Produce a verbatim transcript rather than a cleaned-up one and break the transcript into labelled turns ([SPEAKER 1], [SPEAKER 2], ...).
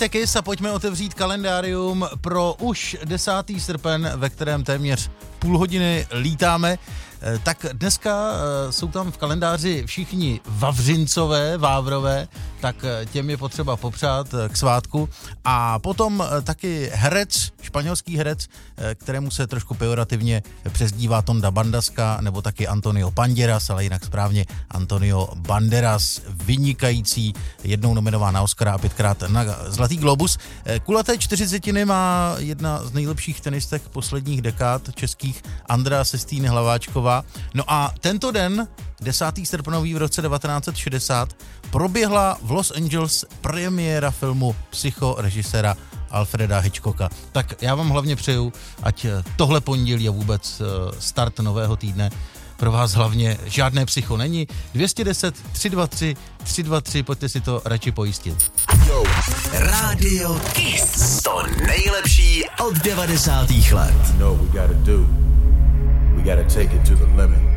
[SPEAKER 1] Posloucháte Kiss a pojďme otevřít kalendárium pro už desátý srpen, ve kterém téměř půl hodiny lítáme. Tak dneska jsou tam v kalendáři všichni Vavřincové, Vávrové, tak těm je potřeba popřát k svátku. A potom taky herec, španělský herec, kterému se trošku pejorativně přezdívá Tonda Bandaska, nebo taky Antonio Banderas, ale jinak správně Antonio Banderas, vynikající, jednou nominován na Oscara a pětkrát na Zlatý globus. Kulaté čtyřicetiny má jedna z nejlepších tenistek posledních dekád českých, Andrea Sestýny Hlaváčková. No a tento den, desátý srpnový v roce devatenáct set šedesát, proběhla v Los Angeles premiéra filmu Psycho režiséra Alfreda Hitchcocka. Tak já vám hlavně přeju, ať tohle pondělí a vůbec start nového týdne pro vás hlavně žádné psycho není. dvě stě deset, tři sta dvacet tři, tři sta dvacet tři, pojďte si to radši pojistit.
[SPEAKER 2] Yo, Radio Kiss. To nejlepší od devadesátých let.
[SPEAKER 3] You know what we gotta do. We gotta take it to the limit.